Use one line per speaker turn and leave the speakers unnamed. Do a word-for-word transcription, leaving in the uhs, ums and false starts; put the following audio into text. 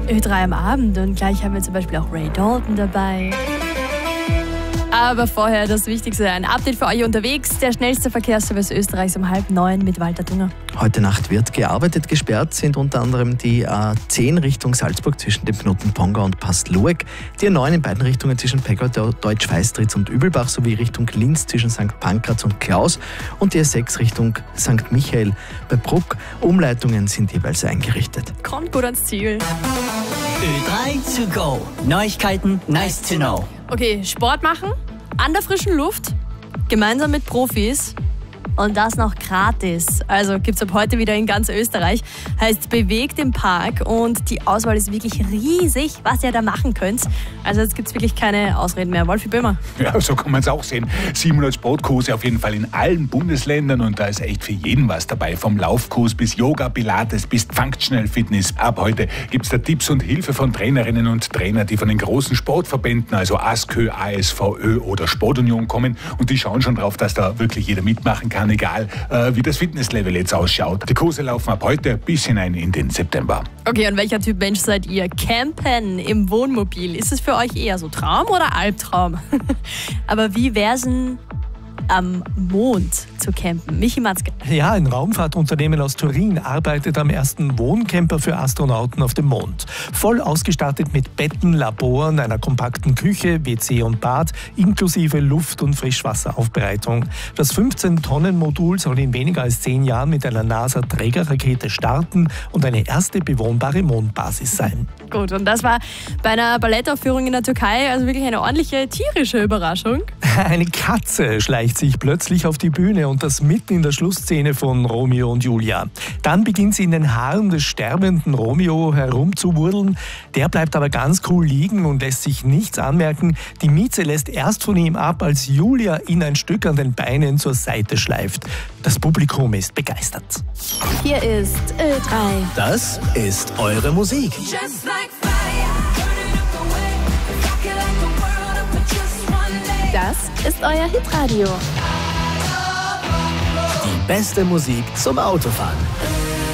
Ö drei am Abend und gleich haben wir zum Beispiel auch Ray Dalton dabei. Aber vorher das Wichtigste, ein Update für euch unterwegs. Der schnellste Verkehrsservice Österreichs um halb neun mit Walter Dünger.
Heute Nacht wird gearbeitet. Gesperrt sind unter anderem die A zehn Richtung Salzburg zwischen dem Knoten Ponga und Pastlueck, die A neun in beiden Richtungen zwischen Pegau, Deutsch-Feistritz und Übelbach sowie Richtung Linz zwischen Sankt Pankraz und Klaus und die A sechs Richtung Sankt Michael bei Bruck. Umleitungen sind jeweils eingerichtet.
Kommt gut ans Ziel.
Ö drei to go. Neuigkeiten, nice to know.
Okay, Sport machen, an der frischen Luft, gemeinsam mit Profis und das noch gratis. Also gibt's ab heute wieder in ganz Österreich. Heißt bewegt im Park und die Auswahl ist wirklich riesig, was ihr da machen könnt. Also jetzt gibt's wirklich keine Ausreden mehr. Wolfi Böhmer.
Ja, so kann man es auch sehen. siebenhundert Sportkurse auf jeden Fall in allen Bundesländern und da ist echt für jeden was dabei. Vom Laufkurs bis Yoga, Pilates bis Functional Fitness. Ab heute gibt's da Tipps und Hilfe von Trainerinnen und Trainern, die von den großen Sportverbänden, also ASKÖ, A S V Ö oder Sportunion kommen und die schauen schon drauf, dass da wirklich jeder mitmachen kann, egal äh, wie das Fitnesslevel jetzt ausschaut. Die Kurse laufen ab heute bis hinein in den September.
Okay, und welcher Typ Mensch seid ihr? Campen im Wohnmobil. Ist es für euch eher so Traum oder Albtraum? Aber wie wär's denn am Mond zu campen? Michi Matzke.
Ja, ein Raumfahrtunternehmen aus Turin arbeitet am ersten Wohncamper für Astronauten auf dem Mond. Voll ausgestattet mit Betten, Laboren, einer kompakten Küche, W C und Bad, inklusive Luft- und Frischwasseraufbereitung. Das fünfzehn-Tonnen-Modul soll in weniger als zehn Jahren mit einer NASA-Trägerrakete starten und eine erste bewohnbare Mondbasis sein.
Gut, und das war bei einer Ballettaufführung in der Türkei also wirklich eine ordentliche tierische Überraschung.
Eine Katze schleicht sich plötzlich auf die Bühne und das mitten in der Schlussszene von Romeo und Julia. Dann beginnt sie in den Haaren des sterbenden Romeo herumzuwurdeln. Der bleibt aber ganz cool liegen und lässt sich nichts anmerken. Die Mieze lässt erst von ihm ab, als Julia ihn ein Stück an den Beinen zur Seite schleift. Das Publikum ist begeistert.
Hier ist Ö drei.
Das ist eure Musik.
Das ist euer Hitradio.
Die beste Musik zum Autofahren.